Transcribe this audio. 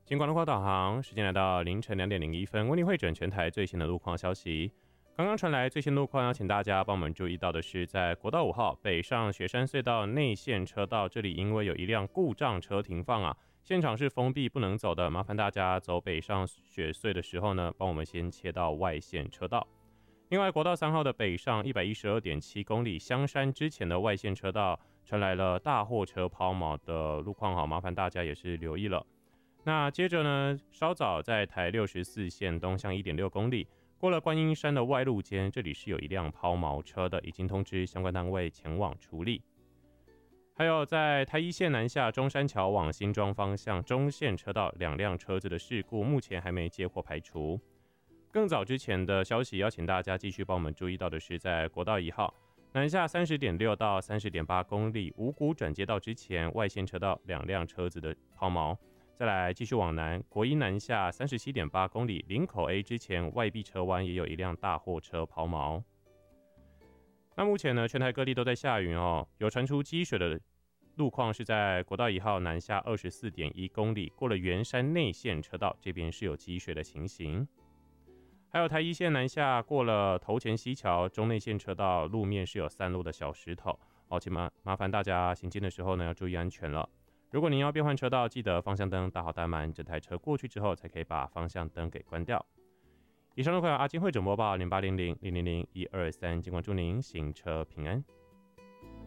尽管路况导航，时间来到凌晨2:01，为您汇整全台最新的路况消息。刚刚传来最新路况，要请大家帮我们注意到的是，在国道5号北上雪山隧道内线车道，这里因为有一辆故障车停放啊，现场是封闭不能走的，麻烦大家走北上雪隧的时候呢，帮我们先切到外线车道。另外，国道3号的北上112.7公里香山之前的外线车道传来了大货车抛锚的路况，好，麻烦大家也是留意了。那接着呢，稍早在台64线东向1.6公里，过了观音山的外路间，这里是有一辆抛锚车的，已经通知相关单位前往处理。还有在台1线南下中山桥往新庄方向中线车道2辆车子的事故，目前还没接获排除。更早之前的消息，要请大家继续帮我们注意到的是，在国道1号南下30.6到30.8公里五股转接道之前，外线车道2辆车子的抛锚。再来继续往南，国一南下37.8公里林口 A 之前，外壁车弯也有一辆大货车抛锚。那目前呢，全台各地都在下雨哦，有传出积水的路况是在国道1号南下24.1公里，过了圆山内线车道，这边是有积水的情形。还有台1线南下过了头前溪桥中内线车道，路面是有散落的小石头，请麻烦大家行进的时候呢要注意安全了。如果您要变换车道，记得方向灯打好打满，整台车过去之后才可以把方向灯给关掉。以上路况由阿金汇总播报0800000123，尽管祝您行车平安。